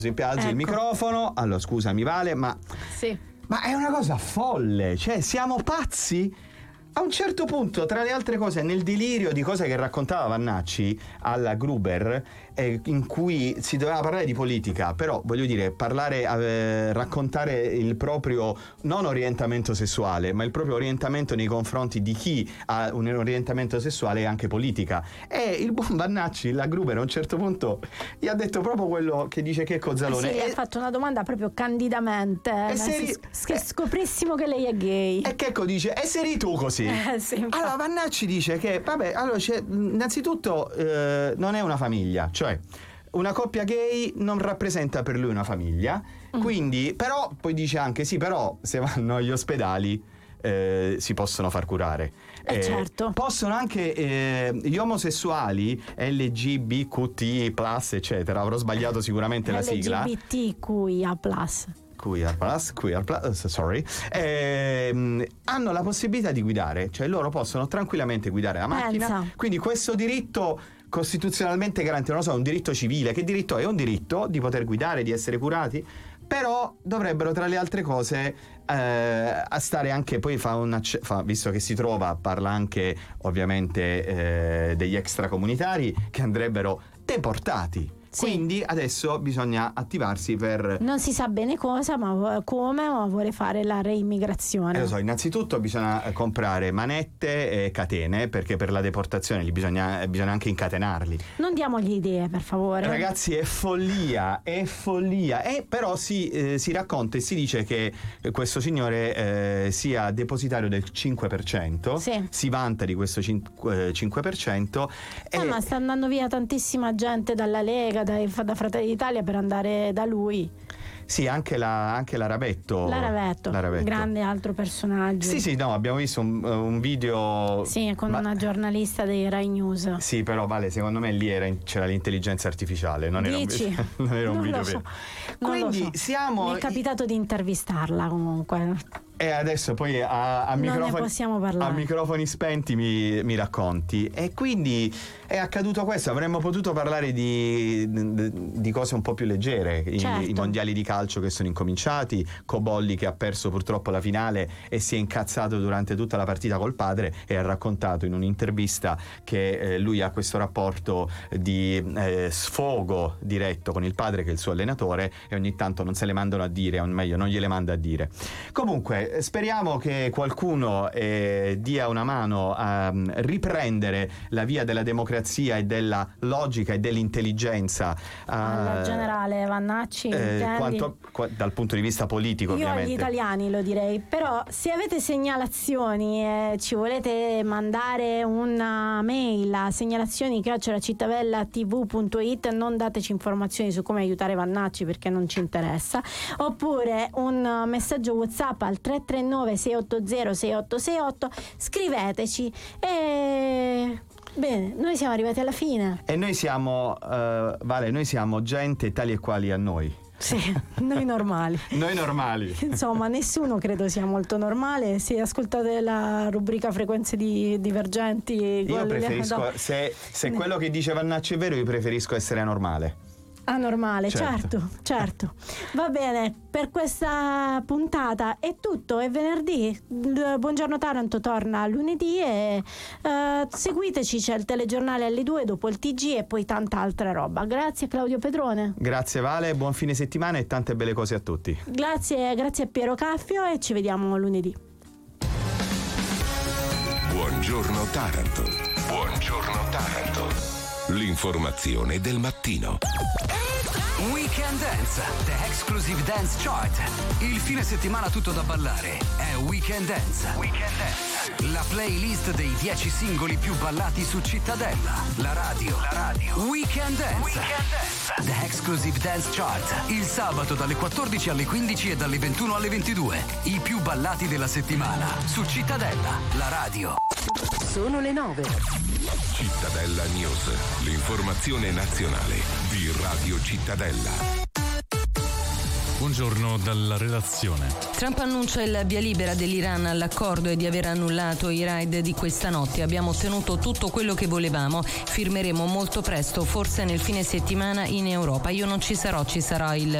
Alzi il microfono. Allora, scusami, Vale, ma è una cosa folle, cioè siamo pazzi? A un certo punto, tra le altre cose, nel delirio di cose che raccontava Vannacci alla Gruber, in cui si doveva parlare di politica, però voglio dire, raccontare il proprio non orientamento sessuale, ma il proprio orientamento nei confronti di chi ha un orientamento sessuale e anche politica. E il buon Vannacci, la Gruber, a un certo punto gli ha detto proprio quello che dice Checco Zalone. Sì, ha fatto una domanda proprio candidamente. Che scoprissimo che lei è gay. E Checco dice: e sei tu così? Sì, allora Vannacci dice che vabbè, allora innanzitutto non è una famiglia, cioè una coppia gay non rappresenta per lui una famiglia, quindi però poi dice anche sì, però se vanno agli ospedali si possono far curare, certo. Possono anche gli omosessuali LGBTQI+, eccetera, avrò sbagliato sicuramente la sigla, LGBTQIA+. Sorry, hanno la possibilità di guidare, cioè loro possono tranquillamente guidare la macchina. Quindi questo diritto costituzionalmente garantito, non so, un diritto civile. Che diritto è? Un diritto di poter guidare, di essere curati, però dovrebbero, tra le altre cose, a stare anche, poi visto che si trova, parla anche ovviamente degli extracomunitari che andrebbero deportati. Sì. Quindi adesso bisogna attivarsi per... Non si sa bene cosa, ma come, ma vuole fare la reimmigrazione. Lo so, innanzitutto bisogna comprare manette e catene, perché per la deportazione bisogna anche incatenarli. Non diamogli idee, per favore. Ragazzi, è follia. E però si racconta e si dice che questo signore sia depositario del 5%. Sì. Si vanta di questo 5%. Ma sta andando via tantissima gente dalla Lega, da Fratelli d'Italia, per andare da lui. Sì, anche la Ravetto. La Ravetto, grande altro personaggio. Sì, no, abbiamo visto un video. Sì, con una giornalista dei Rai News. Sì, però Vale, secondo me lì c'era l'intelligenza artificiale, non era un video vero. Quindi siamo... Mi è capitato di intervistarla comunque. E adesso poi a microfoni spenti mi racconti. E quindi è accaduto questo. Avremmo potuto parlare di cose un po' più leggere, certo. I mondiali di calcio che sono incominciati, Cobolli che ha perso purtroppo la finale e si è incazzato durante tutta la partita col padre, e ha raccontato in un'intervista che lui ha questo rapporto di sfogo diretto con il padre, che è il suo allenatore, e ogni tanto non se le mandano a dire, o meglio non gliele manda a dire. Comunque speriamo che qualcuno dia una mano a riprendere la via della democrazia e della logica e dell'intelligenza al generale Vannacci, dal punto di vista politico. Io ovviamente agli italiani lo direi, però se avete segnalazioni e ci volete mandare una mail a segnalazioni@cittadellatv.it, non dateci informazioni su come aiutare Vannacci, perché non ci interessa, oppure un messaggio WhatsApp al 339 680 6868, scriveteci. E bene, noi siamo arrivati alla fine. E noi siamo noi siamo gente tali e quali a noi. Sì, noi normali. Noi normali. Insomma, nessuno credo sia molto normale. Se ascoltate la rubrica frequenze divergenti, io preferisco, se quello che dice Vannacci è vero, io preferisco essere anormale. Anormale, certo. Va bene, per questa puntata è tutto. È venerdì, Buongiorno Taranto torna lunedì e seguiteci, c'è il telegiornale alle 2 dopo il TG e poi tanta altra roba. Grazie Claudio Pedrone. Grazie Vale, buon fine settimana e tante belle cose a tutti. Grazie a Piero Caffio e ci vediamo lunedì. Buongiorno Taranto. Buongiorno Taranto. L'informazione del mattino. Weekend Dance, The Exclusive Dance Chart. Il fine settimana tutto da ballare è Weekend Dance. Weekend Dance. La playlist dei 10 singoli più ballati su Cittadella. La radio. Weekend Dance. Weekend Dance. The Exclusive Dance Chart. Il sabato dalle 14 alle 15 e dalle 21 alle 22. I più ballati della settimana su Cittadella. La radio. Sono le 9. Cittadella News. L'informazione nazionale di Radio Cittadella. Buongiorno dalla redazione. Trump annuncia il via libera dell'Iran all'accordo e di aver annullato i raid di questa notte. Abbiamo ottenuto tutto quello che volevamo. Firmeremo molto presto, forse nel fine settimana in Europa. Io non ci sarò, ci sarà il